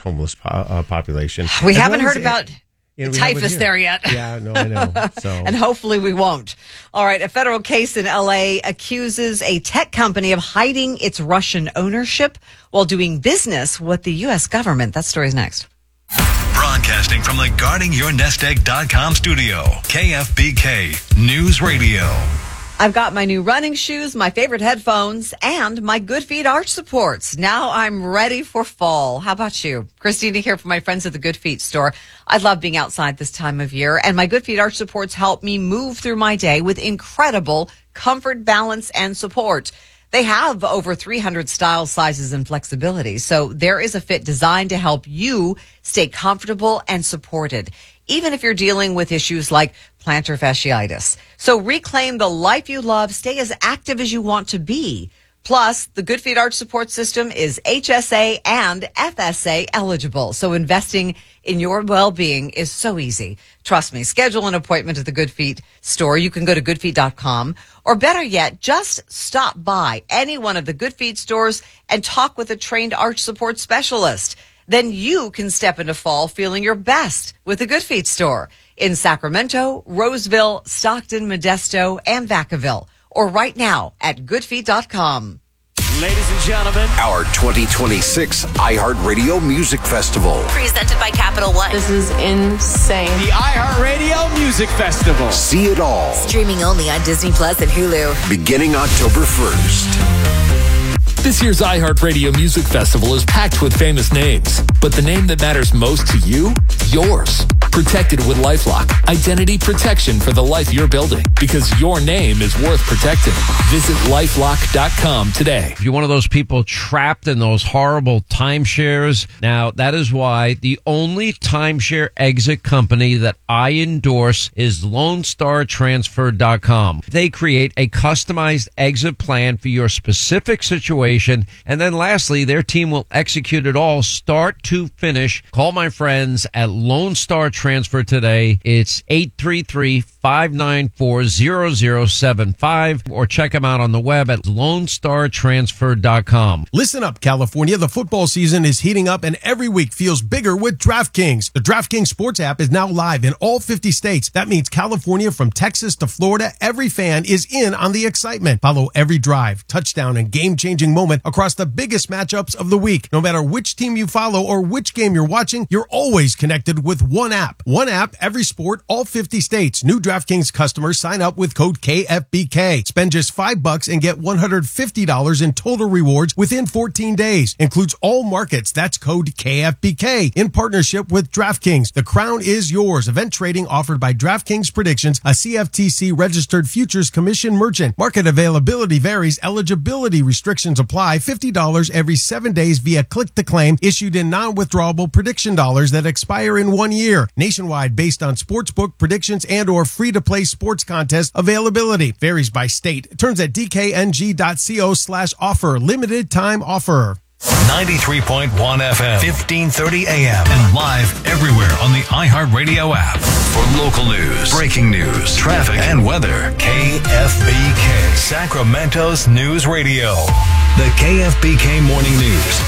homeless population. We haven't heard about we typhus there yet. Yeah, no, I know. So. And hopefully we won't. All right, a federal case in L.A. accuses a tech company of hiding its Russian ownership while doing business with the U.S. government. That story's next. Broadcasting from the GuardingYourNestEgg.com studio, KFBK News Radio. I've got my new running shoes, my favorite headphones, and my Good Feet arch supports. Now I'm ready for fall. How about you? Christina here from my friends at the Good Feet store. I love being outside this time of year, and my Good Feet arch supports help me move through my day with incredible comfort, balance, and support. They have over 300 styles, sizes, and flexibility. So there is a fit designed to help you stay comfortable and supported, even if you're dealing with issues like plantar fasciitis. So reclaim the life you love. Stay as active as you want to be. Plus, the Good Feet Arch Support System is HSA and FSA eligible. So investing in your well-being is so easy. Trust me. Schedule an appointment at the Good Feet store. You can go to goodfeet.com. Or better yet, just stop by any one of the Good Feet stores and talk with a trained arch support specialist. Then you can step into fall feeling your best with the Good Feet store in Sacramento, Roseville, Stockton, Modesto, and Vacaville. Or right now at goodfeet.com. Ladies and gentlemen, our 2026 iHeartRadio Music Festival. Presented by Capital One. This is insane. The iHeartRadio Music Festival. See it all. Streaming only on Disney Plus and Hulu. Beginning October 1st. This year's iHeartRadio Music Festival is packed with famous names, but the name that matters most to you? Yours. Protected with LifeLock. Identity protection for the life you're building, because your name is worth protecting. Visit LifeLock.com today. If you're one of those people trapped in those horrible timeshares, now that is why the only timeshare exit company that I endorse is LoneStarTransfer.com. They create a customized exit plan for your specific situation, and then lastly, their team will execute it all start to finish. Call my friends at Lone Star Transfer today. It's 833-594-0075, or check them out on the web at LoneStarTransfer.com. Listen up, California. The football season is heating up, and every week feels bigger with DraftKings. The DraftKings Sports app is now live in all 50 states. That means California, from Texas to Florida, every fan is in on the excitement. Follow every drive, touchdown, and game-changing moment across the biggest matchups of the week. No matter which team you follow or which game you're watching, you're always connected with one app. One app, every sport, all 50 states. New DraftKings customers sign up with code KFBK. Spend just $5 and get $150 in total rewards within 14 days. Includes all markets. That's code KFBK in partnership with DraftKings. The crown is yours. Event trading offered by DraftKings Predictions, a CFTC registered futures commission merchant. Market availability varies. Eligibility restrictions apply. $50 every 7 days via click to claim, issued in non-withdrawable prediction dollars that expire in 1 year. Nationwide, based on sportsbook predictions and or free-to-play sports contest availability. Varies by state. Terms at dkng.co/offer. Limited time offer. 93.1 FM, 1530 AM, and live everywhere on the iHeartRadio app. For local news, breaking news, traffic, and weather, KFBK, Sacramento's News Radio. The KFBK Morning News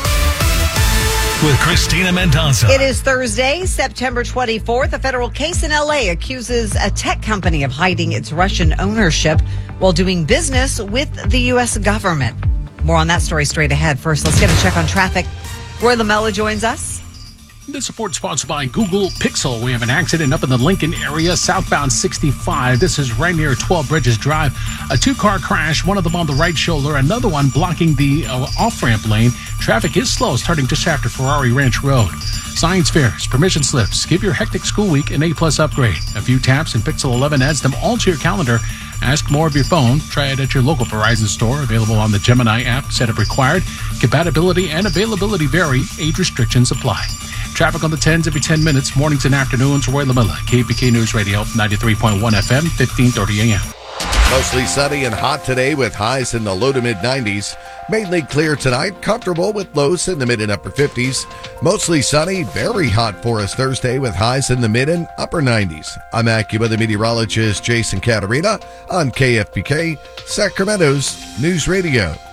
with Christina Mendonça. It is Thursday, September 24th. A federal case in L.A. accuses a tech company of hiding its Russian ownership while doing business with the U.S. government. More on that story straight ahead. First, let's get a check on traffic. Roy Lamella joins us. This report sponsored by Google Pixel. We have an accident up in the Lincoln area, southbound 65. This is right near 12 Bridges Drive. A two-car crash, one of them on the right shoulder, another one blocking the off-ramp lane. Traffic is slow starting just after Ferrari Ranch Road. Science fairs, permission slips. Give your hectic school week an A-plus upgrade. A few taps and Pixel 11 adds them all to your calendar. Ask more of your phone. Try it at your local Verizon store. Available on the Gemini app. Setup required. Compatibility and availability vary. Age restrictions apply. Traffic on the 10s every 10 minutes. Mornings and afternoons. Roy Lamella, KBK News Radio, 93.1 FM, 1530 AM. Mostly sunny and hot today with highs in the low to mid-90s. Mainly clear tonight, comfortable with lows in the mid and upper 50s. Mostly sunny, very hot for us Thursday with highs in the mid and upper 90s. I'm AccuWeather meteorologist Jason Caterina on KFBK, Sacramento's News Radio.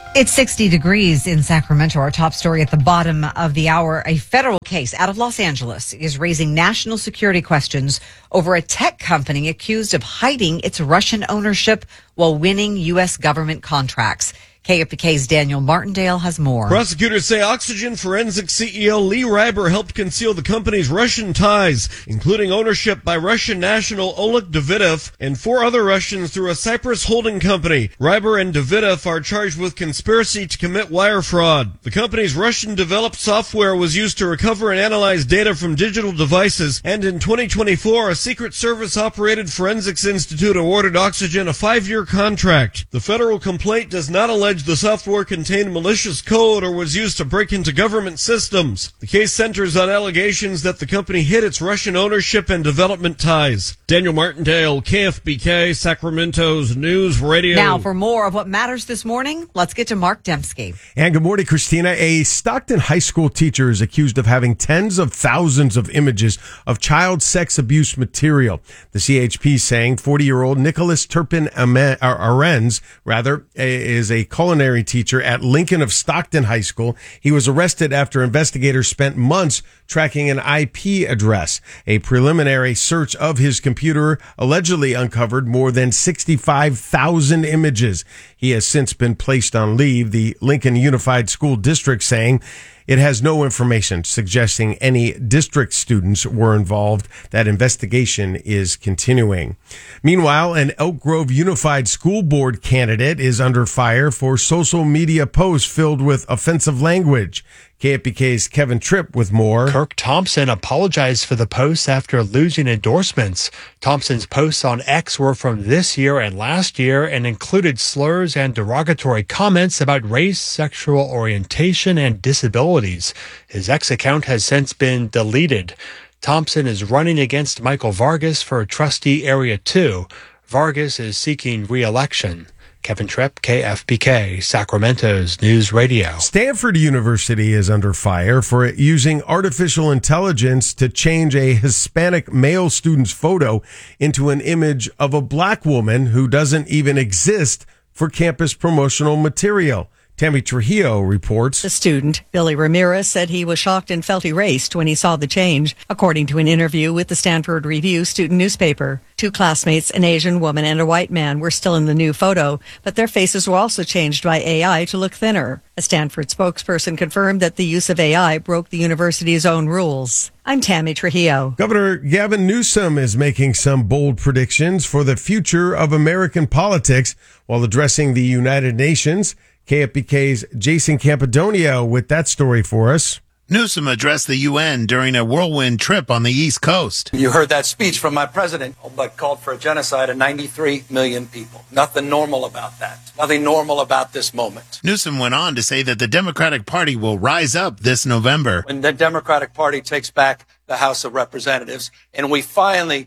It's 60 degrees in Sacramento. Our top story at the bottom of the hour. A federal case out of Los Angeles is raising national security questions over a tech company accused of hiding its Russian ownership while winning U.S. government contracts. KFBK's Daniel Martindale has more. Prosecutors say Oxygen Forensics CEO Lee Reiber helped conceal the company's Russian ties, including ownership by Russian national Oleg Davidov and 4 other Russians through a Cyprus holding company. Reiber and Davidov are charged with conspiracy to commit wire fraud. The company's Russian-developed software was used to recover and analyze data from digital devices, and in 2024, a Secret Service-operated forensics institute awarded Oxygen a 5-year contract. The federal complaint does not allege the software contained malicious code or was used to break into government systems. The case centers on allegations that the company hid its Russian ownership and development ties. Daniel Martindale, KFBK, Sacramento's News Radio. Now, for more of what matters this morning, let's get to Mark Dembski. And good morning, Christina. A Stockton high school teacher is accused of having tens of thousands of images of child sex abuse material. The CHP saying 40-year-old Nicholas Turpin Arens, is a culinary teacher at Lincoln of Stockton High School. He was arrested after investigators spent months tracking an IP address. A preliminary search of his computer allegedly uncovered more than 65,000 images. He has since been placed on leave, the Lincoln Unified School District saying it has no information suggesting any district students were involved. That investigation is continuing. Meanwhile, an Elk Grove Unified School Board candidate is under fire for social media posts filled with offensive language. KFBK's Kevin Tripp with more. Kirk Thompson apologized for the posts after losing endorsements. Thompson's posts on X were from this year and last year and included slurs and derogatory comments about race, sexual orientation, and disabilities. His X account has since been deleted. Thompson is running against Michael Vargas for Trustee Area 2. Vargas is seeking re-election. Kevin Tripp, KFBK, Sacramento's News Radio. Stanford University is under fire for using artificial intelligence to change a Hispanic male student's photo into an image of a black woman who doesn't even exist for campus promotional material. Tammy Trujillo reports. The student, Billy Ramirez, said he was shocked and felt erased when he saw the change, according to an interview with the Stanford Review student newspaper. 2 classmates, an Asian woman and a white man, were still in the new photo, but their faces were also changed by AI to look thinner. A Stanford spokesperson confirmed that the use of AI broke the university's own rules. I'm Tammy Trujillo. Governor Gavin Newsom is making some bold predictions for the future of American politics while addressing the United Nations. KFBK's Jason Campidonia with that story for us. Newsom addressed the UN during a whirlwind trip on the East Coast. You heard that speech from my president, but called for a genocide of 93 million people. Nothing normal about that. Nothing normal about this moment. Newsom went on to say that the Democratic Party will rise up this November. When the Democratic Party takes back the House of Representatives and we finally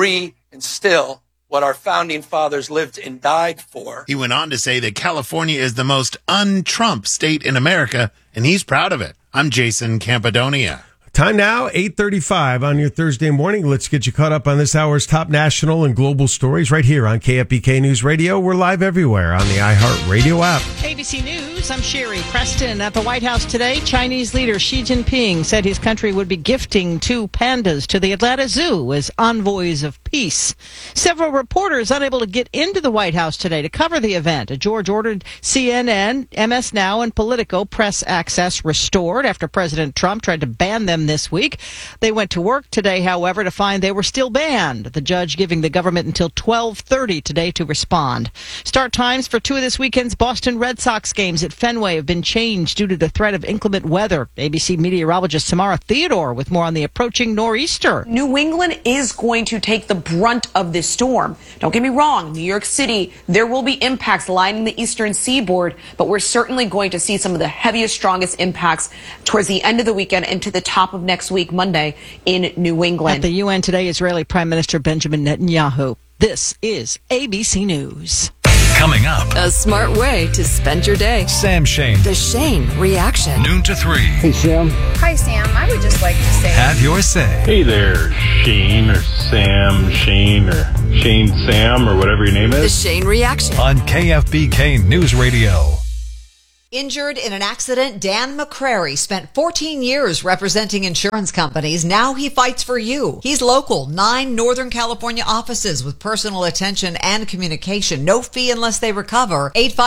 reinstill what our founding fathers lived and died for. He went on to say that California is the most un-Trump state in America, and he's proud of it. I'm Jason Campidonia. Time now, 8:35 on your Thursday morning. Let's get you caught up on this hour's top national and global stories right here on KFBK News Radio. We're live everywhere on the iHeart Radio app. ABC News, I'm Sherry Preston. At the White House today, Chinese leader Xi Jinping said his country would be gifting 2 pandas to the Atlanta Zoo as envoys of peace. Several reporters unable to get into the White House today to cover the event. A George ordered CNN, MS Now, and Politico press access restored after President Trump tried to ban them this week. They went to work today, however, to find they were still banned. The judge giving the government until 12:30 today to respond. Start times for 2 of this weekend's Boston Red Sox games at Fenway have been changed due to the threat of inclement weather. ABC meteorologist Samara Theodore with more on the approaching nor'easter. New England is going to take the brunt of this storm. Don't get me wrong, New York City, there will be impacts lining the eastern seaboard, but we're certainly going to see some of the heaviest, strongest impacts towards the end of the weekend into the top of next week, Monday, in New England. At the UN today, Israeli Prime Minister Benjamin Netanyahu. This is ABC News. Coming up, A smart way to spend your day. Sam Shane. The Shane Reaction. Noon to 3. Hey, Sam. Hi, Sam. I would just like to say... Have your say. Hey there, Shane or Sam, Shane or Shane Sam or whatever your name is. The Shane Reaction. On KFBK News Radio. Injured in an accident, Dan McCrary spent 14 years representing insurance companies. Now he fights for you. He's local, 9 Northern California offices with personal attention and communication. No fee unless they recover.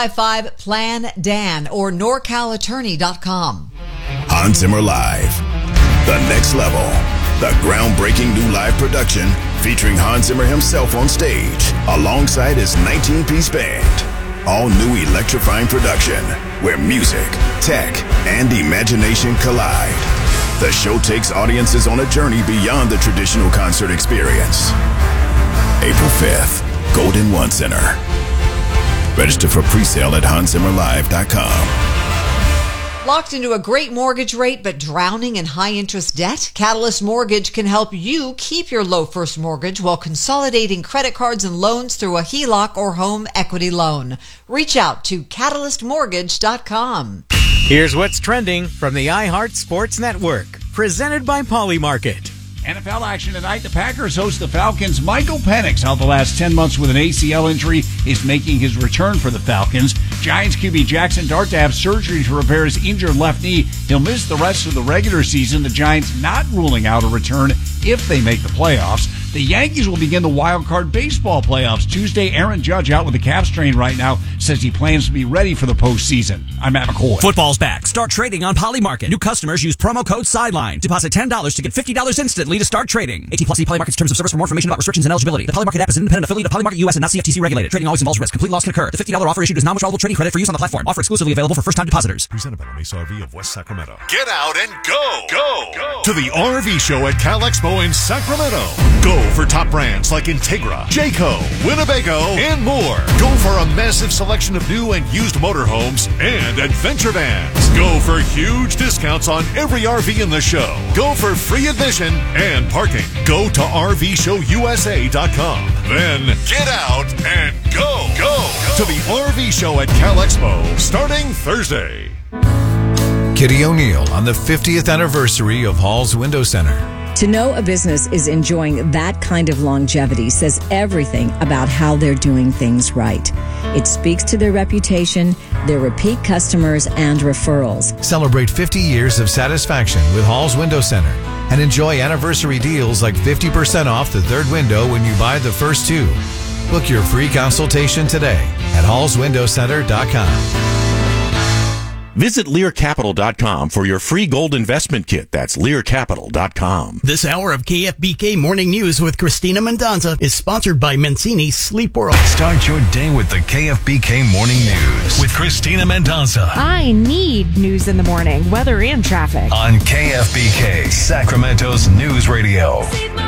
855-PLAN-DAN or NorCalAttorney.com. Hans Zimmer Live. The next level. The groundbreaking new live production featuring Hans Zimmer himself on stage alongside his 19-piece band. All new electrifying production where music, tech, and imagination collide. The show takes audiences on a journey beyond the traditional concert experience. April 5th, Golden One Center. Register for pre-sale at HansZimmerLive.com. Locked into a great mortgage rate but drowning in high-interest debt? Catalyst Mortgage can help you keep your low first mortgage while consolidating credit cards and loans through a HELOC or home equity loan. Reach out to CatalystMortgage.com. Here's what's trending from the iHeart Sports Network, presented by Polymarket. NFL action tonight. The Packers host the Falcons. Michael Penix, out the last 10 months with an ACL injury, is making his return for the Falcons. Giants QB Jackson Dart to have surgery to repair his injured left knee. He'll miss the rest of the regular season. The Giants not ruling out a return if they make the playoffs. The Yankees will begin the wild card baseball playoffs Tuesday. Aaron Judge, out with a calf strain right now, says he plans to be ready for the postseason. I'm Matt McCoy. Football's back. Start trading on Polymarket. New customers use promo code SIDELINE. Deposit $10 to get $50 instantly to start trading. 18+ see Polymarket's terms of service for more information about restrictions and eligibility. The Polymarket app is an independent affiliate of Polymarket US and not CFTC regulated. Trading always involves risk. Complete loss can occur. The $50 offer issued is non-withdrawable trading credit for use on the platform. Offer exclusively available for first-time depositors. Presented by the Mesa RV of West Sacramento. Get out and go to the RV show at Cal Expo in Sacramento. Go for top brands like Integra, Jayco, Winnebago, and more. Go for a massive selection of new and used motorhomes and adventure vans. Go for huge discounts on every RV in the show. Go for free admission and parking. Go to RVShowUSA.com. Then get out and go to the RV show at Cal Expo starting Thursday. Kitty O'Neill on the 50th anniversary of Hall's Window Center. To know a business is enjoying that kind of longevity says everything about how they're doing things right. It speaks to their reputation, their repeat customers, and referrals. Celebrate 50 years of satisfaction with Hall's Window Center and enjoy anniversary deals like 50% off the third window when you buy the first 2. Book your free consultation today at hallswindowcenter.com. Visit LearCapital.com for your free gold investment kit. That's LearCapital.com. This hour of KFBK Morning News with Christina Mendonza is sponsored by Mancini Sleep World. Start your day with the KFBK Morning News with Christina Mendonza I need news in the morning, weather and traffic. on KFBK, Sacramento's news radio.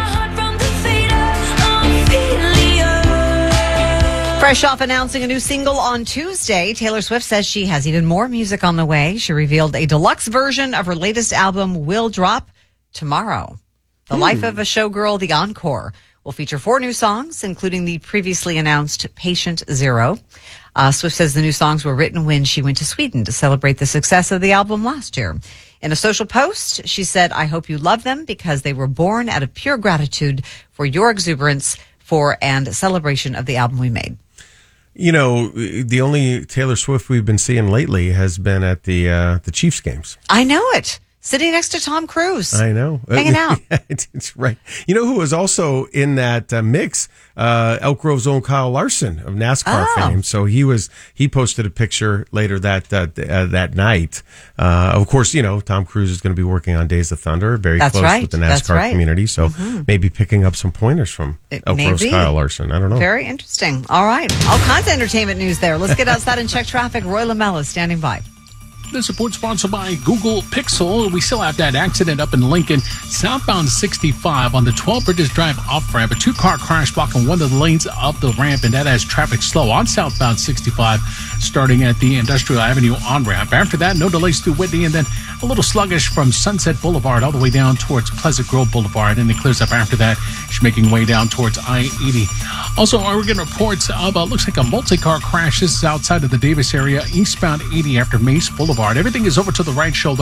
Fresh off announcing a new single on Tuesday, Taylor Swift says she has even more music on the way. She revealed a deluxe version of her latest album will drop tomorrow. The Life of a Showgirl, the Encore, will feature 4 new songs, including the previously announced Patient Zero. Swift says the new songs were written when she went to Sweden to celebrate the success of the album last year. In a social post, she said, "I hope you love them because they were born out of pure gratitude for your exuberance for and celebration of the album we made." You know, the only Taylor Swift we've been seeing lately has been at the Chiefs games. I know it. Sitting next to Tom Cruise. I know. Hanging out. It's right. You know who was also in that mix? Elk Grove's own Kyle Larson of NASCAR fame. So he posted a picture later that night. Of course, you know, Tom Cruise is going to be working on Days of Thunder, very close with the NASCAR community. So maybe picking up some pointers from Elk Grove's Kyle Larson. I don't know. Very interesting. All right. All kinds of entertainment news there. Let's get outside and check traffic. Roy Lamella is standing by. This report sponsored by Google Pixel. We still have that accident up in Lincoln, southbound 65 on the 12 Bridges Drive off-ramp. A 2-car crash blocking one of the lanes of the ramp, and that has traffic slow on southbound 65, starting at the Industrial Avenue on-ramp. After that, no delays through Whitney, and then a little sluggish from Sunset Boulevard all the way down towards Pleasant Grove Boulevard, and it clears up after that. She's making way down towards I-80. Also, Oregon reports of looks like a multi-car crash. This is outside of the Davis area, eastbound 80 after Mace Boulevard. Everything is over to the right shoulder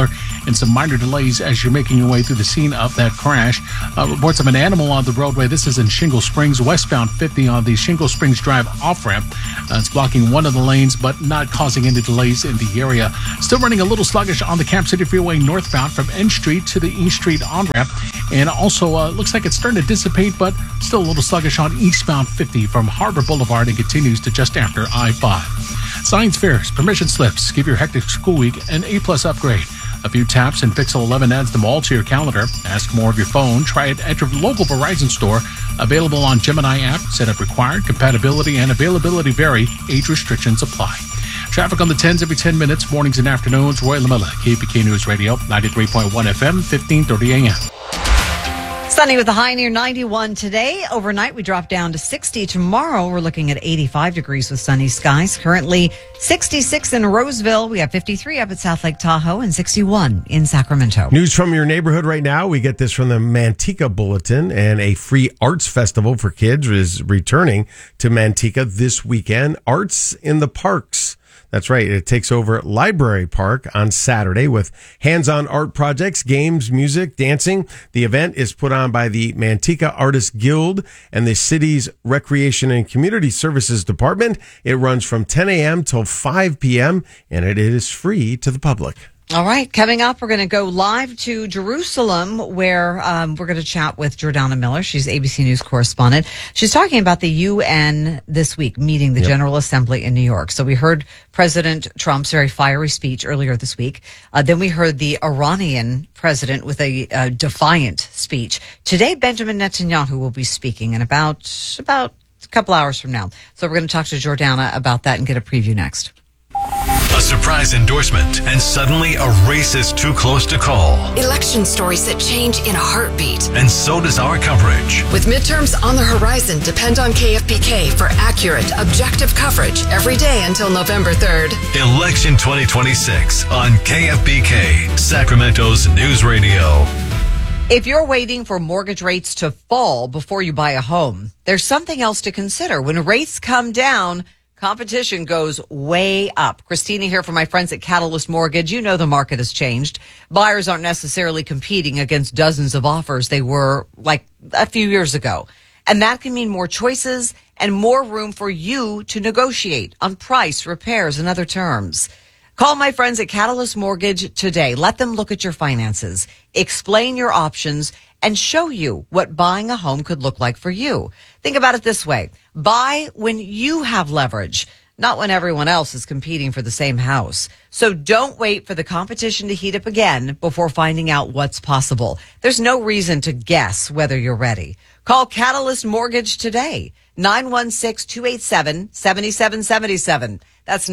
and some minor delays as you're making your way through the scene of that crash. Reports of an animal on the roadway. This is in Shingle Springs, westbound 50 on the Shingle Springs Drive off-ramp. It's blocking one of the lanes, but not causing any delays in the area. Still running a little sluggish on the Cap City Freeway northbound from N Street to the East Street on-ramp. And also looks like it's starting to dissipate, but still a little sluggish on eastbound 50 from Harbor Boulevard and continues to just after I-5. Science fairs, permission slips, give your hectic school week an A+ upgrade. A few taps and Pixel 11 adds them all to your calendar. Ask more of your phone. Try it at your local Verizon store. Available on Gemini app. Setup required. Compatibility and availability vary. Age restrictions apply. Traffic on the 10s every 10 minutes, mornings and afternoons. Roy Lamella, KPK News Radio, 93.1 FM, 1530 AM. Sunny with a high near 91 today. Overnight, we drop down to 60. Tomorrow, we're looking at 85 degrees with sunny skies. Currently 66 in Roseville. We have 53 up at South Lake Tahoe and 61 in Sacramento. News from your neighborhood right now. We get this from the Manteca Bulletin, and a free arts festival for kids is returning to Manteca this weekend. Arts in the Parks. That's right. It takes over Library Park on Saturday with hands-on art projects, games, music, dancing. The event is put on by the Manteca Artists Guild and the city's Recreation and Community Services Department. It runs from 10 a.m. till 5 p.m., and it is free to the public. All right. Coming up, we're going to go live to Jerusalem, where we're going to chat with Jordana Miller. She's ABC News correspondent. She's talking about the UN this week, meeting the General Assembly in New York. So we heard President Trump's very fiery speech earlier this week. Then we heard the Iranian president with a defiant speech. Today, Benjamin Netanyahu will be speaking in about a couple hours from now. So we're going to talk to Jordana about that and get a preview next. A surprise endorsement, and suddenly a race is too close to call. Election stories that change in a heartbeat. And so does our coverage. With midterms on the horizon, depend on KFBK for accurate, objective coverage every day until November 3rd. Election 2026 on KFBK, Sacramento's News Radio. If you're waiting for mortgage rates to fall before you buy a home, there's something else to consider. When rates come down, competition goes way up. Christina here from my friends at Catalyst Mortgage. You know the market has changed. Buyers aren't necessarily competing against dozens of offers they were like a few years ago. And that can mean more choices and more room for you to negotiate on price, repairs, and other terms. Call my friends at Catalyst Mortgage today. Let them look at your finances, explain your options, and show you what buying a home could look like for you. Think about it this way. Buy when you have leverage, not when everyone else is competing for the same house. So don't wait for the competition to heat up again before finding out what's possible. There's no reason to guess whether you're ready. Call Catalyst Mortgage today. 916-287-7777. That's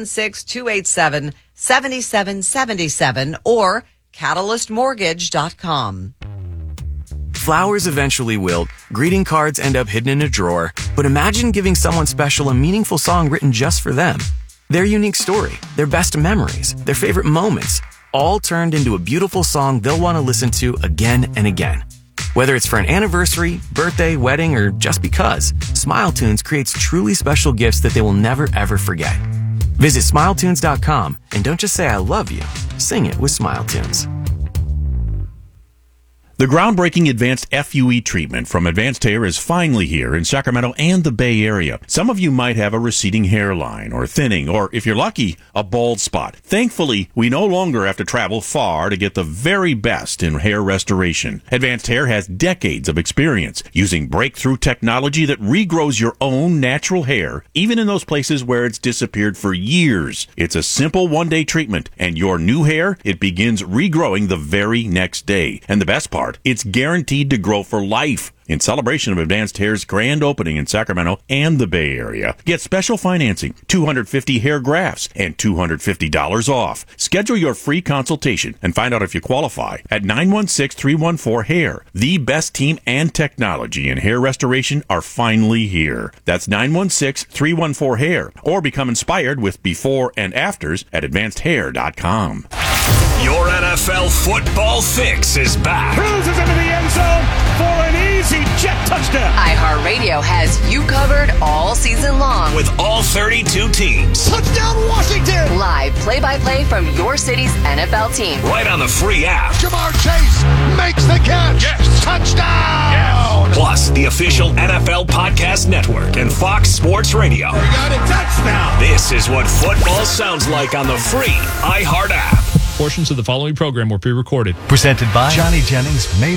916-287-7777 or catalystmortgage.com. Flowers eventually wilt, greeting cards end up hidden in a drawer, but imagine giving someone special a meaningful song written just for them. Their unique story, their best memories, their favorite moments, all turned into a beautiful song they'll want to listen to again and again. Whether it's for an anniversary, birthday, wedding, or just because, SmileTunes creates truly special gifts that they will never ever forget. Visit SmileTunes.com and don't just say I love you, sing it with SmileTunes. The groundbreaking advanced FUE treatment from Advanced Hair is finally here in Sacramento and the Bay Area. Some of you might have a receding hairline or thinning, or if you're lucky, a bald spot. Thankfully, we no longer have to travel far to get the very best in hair restoration. Advanced Hair has decades of experience using breakthrough technology that regrows your own natural hair, even in those places where it's disappeared for years. It's a simple one-day treatment, and your new hair, it begins regrowing the very next day. And the best part, it's guaranteed to grow for life. In celebration of Advanced Hair's grand opening in Sacramento and the Bay Area, get special financing, 250 hair grafts, and $250 off. Schedule your free consultation and find out if you qualify at 916-314-HAIR. The best team and technology in hair restoration are finally here. That's 916-314-HAIR. Or become inspired with before and afters at advancedhair.com. Your NFL football fix is back. Cruises into the end zone. for an easy jet touchdown. iHeartRadio has you covered all season long. With all 32 teams. Touchdown Washington. Live play-by-play from your city's NFL team. Right on the free app. Jamar Chase makes the catch. Yes. Touchdown. Yes. Plus, the official NFL Podcast Network and Fox Sports Radio. We got a touchdown. This is what football sounds like on the free iHeart app. Portions of the following program were pre-recorded. Presented by Johnny Jennings Made